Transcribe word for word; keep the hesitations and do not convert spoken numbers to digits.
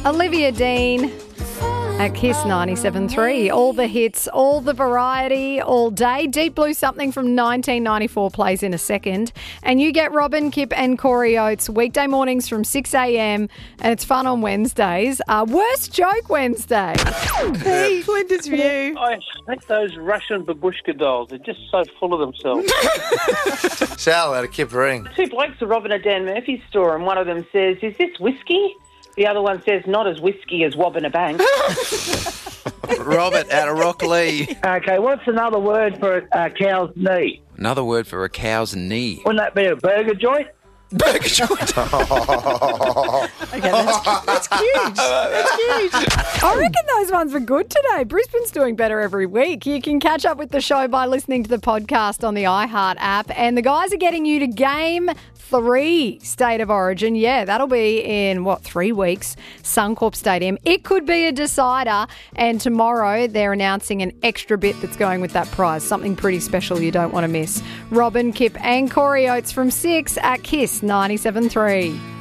Olivia Dean at Kiss ninety-seven point three. All the hits, all the variety, all day. Deep Blue Something from nineteen ninety-four plays in a second. And you get Robin, Kip and Corey Oates weekday mornings from six a.m. and it's fun on Wednesdays. Uh, worst joke Wednesday. Hey, Linda's view. I hate those Russian babushka dolls. They're just so full of themselves. Sal out of Kippering. Two blokes are robbing a Dan Murphy's store and one of them says, "Is this whiskey?" The other one says, "Not as whiskey as wobbing a bank." Robert out of Rockley. Okay, what's another word for a cow's knee? Another word for a cow's knee. Wouldn't that be a burger joint? Burger joint. Okay, that's, that's huge. That's huge. I reckon those ones were good today. Brisbane's doing better every week. You can catch up with the show by listening to the podcast on the iHeart app. And the guys are getting you to game three State of Origin. Yeah, that'll be in, what, three weeks, Suncorp Stadium. It could be a decider. And tomorrow they're announcing an extra bit that's going with that prize, something pretty special you don't want to miss. Robin, Kip and Corey Oates from six at Kiss ninety-seven point three.